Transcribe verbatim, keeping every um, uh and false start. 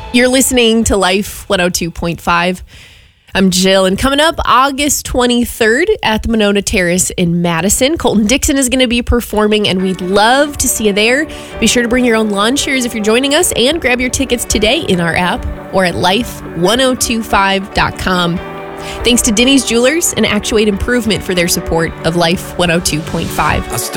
You're listening to Life one oh two point five. I'm Jill, and coming up August twenty-third at the Monona Terrace in Madison, Colton Dixon is going to be performing, and we'd love to see you there. Be sure to bring your own lawn chairs if you're joining us, and grab your tickets today in our app or at life one oh two five dot com. Thanks to Denny's Jewelers and Actuate Improvement for their support of Life one oh two point five. I stay